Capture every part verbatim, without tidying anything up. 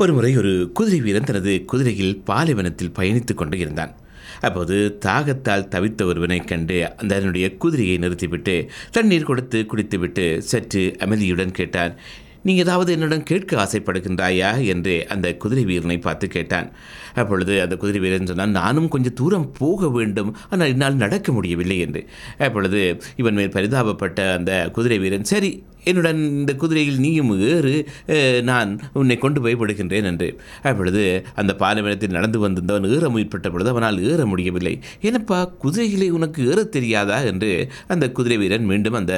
ஒருமுறை ஒரு குதிரை வீரன் தனது குதிரையில் பாலைவனத்தில் பயணித்துக் கொண்டு இருந்தான். அப்போது தாகத்தால் தவித்த ஒருவனைக் கண்டு அதனுடைய குதிரையை நிறுத்திவிட்டு தண்ணீர் கொடுத்து குடித்துவிட்டு சற்று அமைதியுடன் கேட்டான், நீ ஏதாவது என்னுடன் கேட்க ஆசைப்படுகின்றாயா என்று அந்த குதிரை வீரனை பார்த்து கேட்டான். அப்பொழுது அந்த குதிரை வீரன் சொன்னான், நானும் கொஞ்சம் தூரம் போக வேண்டும், ஆனால் என்னால் நடக்க முடியவில்லை என்று. அப்பொழுது இவன் மேல் பரிதாபப்பட்ட அந்த குதிரை வீரன், சரி என்னுடன் இந்த குதிரையில் நீயும் ஏறு, நான் உன்னை கொண்டு போய் விடுகின்றேன் என்று. அப்பொழுது அந்த பாலைவனத்தில் நடந்து வந்திருந்தவன் ஏற முயற்பட்ட பொழுது அவனால் ஏற முடியவில்லை. என்னப்பா, குதிரையிலே உனக்கு ஏற தெரியாதா என்று அந்த குதிரை வீரன் மீண்டும் அந்த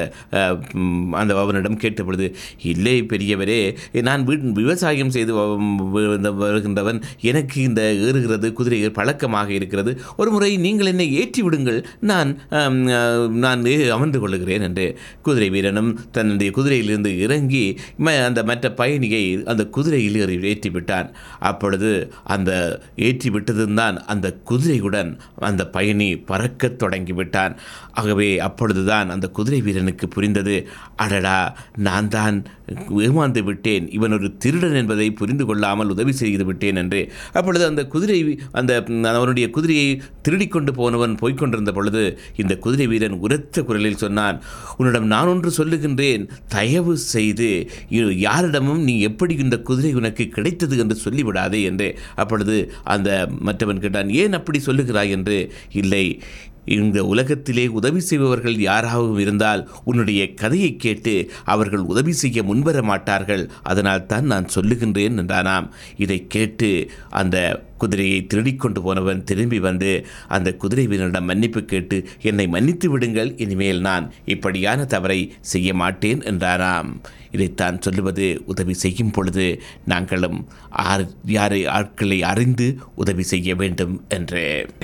அந்த அவனிடம் கேட்ட பொழுது, இல்லை பெரியவரே, நான் வீடு விவசாயம் செய்து வருகின்றவன், எனக்கு இந்த ஏறுகிறது குதிரை பழக்கமாக இருக்கிறது, ஒரு முறை நீங்கள் என்னை ஏற்றி விடுங்கள், நான் நான் அமர்ந்து கொள்ளுகிறேன் என்று குதிரை வீரனும் தன்னுடைய குதிரையிலிருந்து இறங்கி அந்த மற்ற பயணியை அந்த குதிரையில் ஏற்றி விட்டான். அப்பொழுது அந்த ஏற்றி விட்டதும் தான் அந்த குதிரையுடன் அந்த பயணி பறக்கத் தொடங்கிவிட்டான். ஆகவே அப்பொழுதுதான் அந்த குதிரை வீரனுக்கு புரிந்தது, அடடா, நான் தான் ஏமாந்து விட்டேன், இவன் ஒரு திருடன் என்பதை புரிந்து கொள்ளாமல் உதவி செய்து விட்டேன் என்று. அப்பொழுது அந்த குதிரை அந்த அவனுடைய குதிரையை திருடிக்கொண்டு போனவன் போய்கொண்டிருந்த பொழுது இந்த குதிரை வீரன் உரத்த குரலில் சொன்னான், உன்னிடம் நான் ஒன்று சொல்லுகின்றேன், தயவு செய்து யாரிடமும் நீ எப்படி இந்த குதிரை உனக்கு கிடைத்தது என்று சொல்லிவிடாதே என்று. அப்பொழுது அந்த மற்றவன் கேட்டான், ஏன் அப்படி சொல்லுகிறாய் என்று. இல்லை, இந்த உலகத்திலே உதவி செய்பவர்கள் யாராகவும் இருந்தால் உன்னுடைய கதையை கேட்டு அவர்கள் உதவி செய்ய முன்வர மாட்டார்கள், அதனால் தான் நான் சொல்லுகின்றேன் என்றானாம். இதை கேட்டு அந்த குதிரையை திருடிக்கொண்டு போனவன் திரும்பி வந்து அந்த குதிரை வீரனிடம் மன்னிப்பு கேட்டு, என்னை மன்னித்து விடுங்கள், இனிமேல் நான் இப்படியான தவறை செய்ய மாட்டேன் என்றாராம். இதைத்தான் சொல்லுவது, உதவி செய்யும் பொழுது நாங்களும் யாரை ஆட்களை அறிந்து உதவி செய்ய வேண்டும் என்று.